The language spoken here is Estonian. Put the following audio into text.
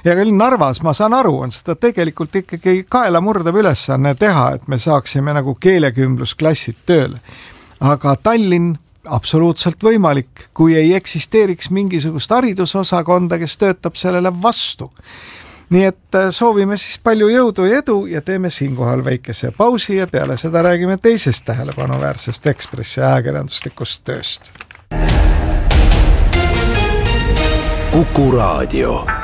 ja küll Narvas, ma saan aru, on seda tegelikult ikkagi kaelamurdav ülesanne teha, et me saaksime nagu keelekümblusklassid tööle. Aga Tallinn absoluutselt võimalik, kui ei eksisteeriks mingisugust haridusosakonda, kes töötab sellele vastu. Nii et soovime siis palju jõudu ja edu ja teeme siinkohal väikese pausi ja peale seda räägime teisest tähelepanuväärsest Ekspressi ajakirjanduslikust tööst. Kuku Raadio.